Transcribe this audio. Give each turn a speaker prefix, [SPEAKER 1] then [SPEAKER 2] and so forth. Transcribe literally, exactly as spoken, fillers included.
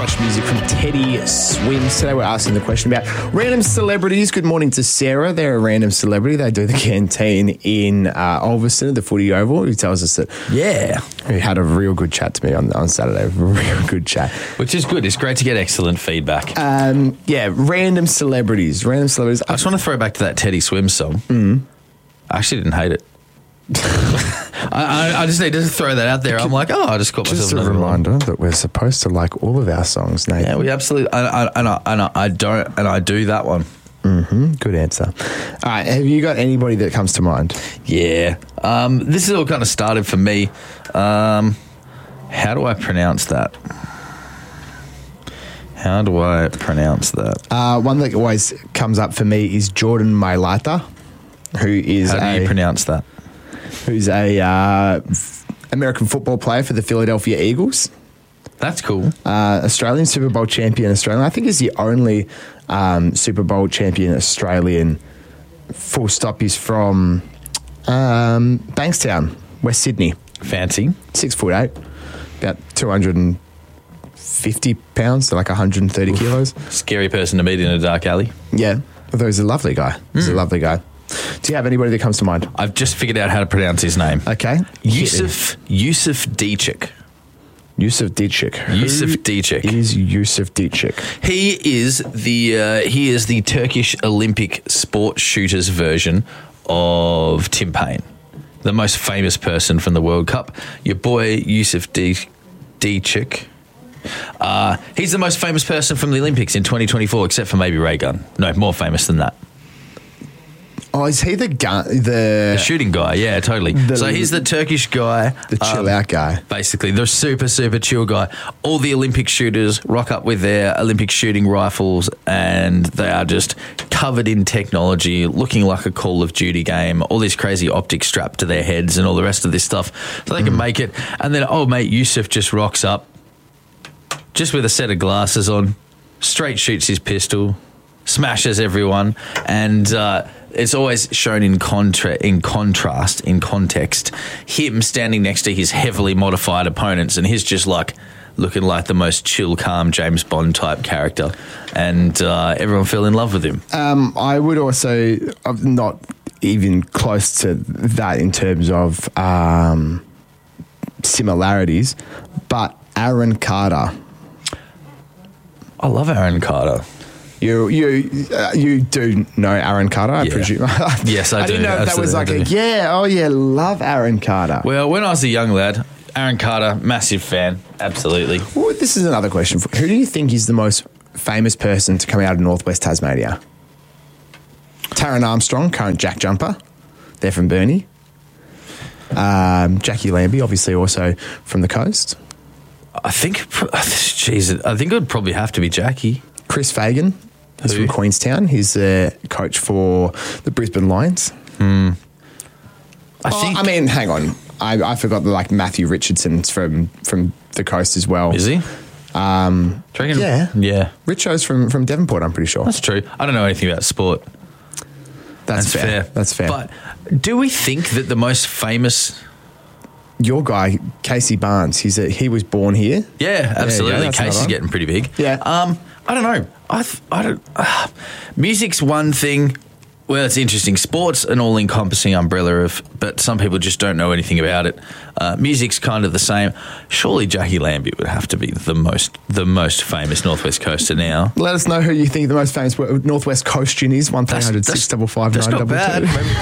[SPEAKER 1] Clutch music from Teddy Swims. Today we're asking the question about random celebrities. Good morning to Sarah. They're a random celebrity. They do the canteen in uh, Ulverston at the Footy Oval. Who tells us that,
[SPEAKER 2] yeah,
[SPEAKER 1] he had a real good chat to me on, on Saturday. Real good chat.
[SPEAKER 2] Which is good. It's great to get excellent feedback.
[SPEAKER 1] Um, yeah, random celebrities. Random celebrities.
[SPEAKER 2] I just want to throw back to that Teddy Swims song.
[SPEAKER 1] Mm.
[SPEAKER 2] I actually didn't hate it. I, I, I just need to throw that out there. I'm like, oh, I just caught myself.
[SPEAKER 1] Just a reminder one. That we're supposed to like all of our songs, Nathan.
[SPEAKER 2] Yeah, we absolutely. I, I, and, I, and I, I don't, and I do that one.
[SPEAKER 1] Mm-hmm. Good answer. All right, have you got anybody that comes to mind?
[SPEAKER 2] Yeah. Um, this is all kind of started for me. Um, how do I pronounce that? How do I pronounce that?
[SPEAKER 1] Uh, one that always comes up for me is Jordan Mailata, who is
[SPEAKER 2] How do
[SPEAKER 1] a,
[SPEAKER 2] you pronounce that?
[SPEAKER 1] Who's a uh, American football player for the Philadelphia Eagles.
[SPEAKER 2] That's cool.
[SPEAKER 1] Uh, Australian Super Bowl champion Australian. I think he's the only um, Super Bowl champion Australian. Full stop. He's from um, Bankstown, West Sydney.
[SPEAKER 2] Fancy.
[SPEAKER 1] Six foot eight, about two hundred and fifty pounds, so like one hundred and thirty
[SPEAKER 2] Oof.
[SPEAKER 1] kilos.
[SPEAKER 2] Scary person to meet in a dark alley.
[SPEAKER 1] Yeah, although he's a lovely guy. He's mm. a lovely guy. Do you have anybody that comes to mind?
[SPEAKER 2] I've just figured out how to pronounce his name.
[SPEAKER 1] Okay.
[SPEAKER 2] Yusuf Yusuf Dicic.
[SPEAKER 1] Yusuf Dicic.
[SPEAKER 2] Yusuf Dicic.
[SPEAKER 1] Is Yusuf Dicic.
[SPEAKER 2] He is the uh, he is the Turkish Olympic sport shooters version of Tim Payne, the most famous person from the World Cup. Your boy Yusuf Dicic. Uh, he's the most famous person from the Olympics in twenty twenty-four, except for maybe Ray Gunn. No, more famous than that.
[SPEAKER 1] Oh, is he the gun? The,
[SPEAKER 2] the shooting guy, yeah, totally. The, so he's the Turkish guy.
[SPEAKER 1] The chill um, out guy.
[SPEAKER 2] Basically, the super, super chill guy. All the Olympic shooters rock up with their Olympic shooting rifles and they are just covered in technology, looking like a Call of Duty game, all this crazy optics strapped to their heads and all the rest of this stuff so they mm. can make it. And then, oh, mate, Yusuf just rocks up just with a set of glasses on, straight shoots his pistol, smashes everyone, and uh, it's always shown in contra- in contrast, in context, him standing next to his heavily modified opponents, and he's just like looking like the most chill, calm James Bond type character, and uh, everyone fell in love with him.
[SPEAKER 1] Um, I would also, I'm not even close to that in terms of um, similarities, but Aaron Carter.
[SPEAKER 2] I love Aaron Carter.
[SPEAKER 1] You you uh, you do know Aaron Carter, I
[SPEAKER 2] yeah.
[SPEAKER 1] presume.
[SPEAKER 2] Yes, I,
[SPEAKER 1] I
[SPEAKER 2] do.
[SPEAKER 1] didn't know if that was like a, yeah, oh yeah, love Aaron Carter.
[SPEAKER 2] Well, when I was a young lad, Aaron Carter, massive fan, absolutely.
[SPEAKER 1] Well, this is another question. For, who do you think is the most famous person to come out of Northwest Tasmania? Taran Armstrong, current Jack Jumper. They're from Burnie. Um, Jackie Lambie, obviously also from the coast.
[SPEAKER 2] I think, jeez, I think it would probably have to be Jackie.
[SPEAKER 1] Chris Fagan. He's Who? from Queenstown. He's the coach for the Brisbane Lions.
[SPEAKER 2] Hmm. I
[SPEAKER 1] oh,
[SPEAKER 2] think.
[SPEAKER 1] I mean, hang on. I, I forgot that like Matthew Richardson's from from the coast as well.
[SPEAKER 2] Is he?
[SPEAKER 1] Um, yeah,
[SPEAKER 2] yeah.
[SPEAKER 1] Richo's from from Devonport. I'm pretty sure.
[SPEAKER 2] That's true. I don't know anything about sport.
[SPEAKER 1] That's, That's fair. fair. That's fair.
[SPEAKER 2] But do we think that the most famous?
[SPEAKER 1] Your guy, Casey Barnes. He's a, he was born here.
[SPEAKER 2] Yeah, absolutely. Yeah, Casey's getting pretty big.
[SPEAKER 1] Yeah.
[SPEAKER 2] Um, I don't know. I th- I don't. Uh, music's one thing. Well, it's interesting. Sport's an all-encompassing umbrella of, but some people just don't know anything about it. Uh, music's kind of the same. Surely Jackie Lambie would have to be the most the most famous Northwest Coaster now.
[SPEAKER 1] Let us know who you think the most famous Northwest Coastian is. One three hundred six five five nine double two.